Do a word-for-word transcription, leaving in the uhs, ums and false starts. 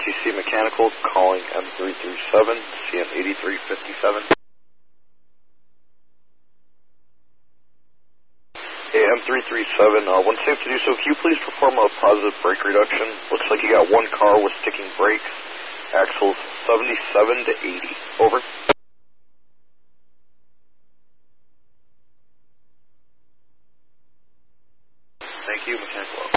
C C Mechanical calling M three three seven, C M eighty-three fifty-seven. Hey, M three three seven, uh, when safe to do so, can you please perform a positive brake reduction? Looks like you got one car with sticking brakes, axles seventy-seven to eighty. Over. Thank you, Mechanical.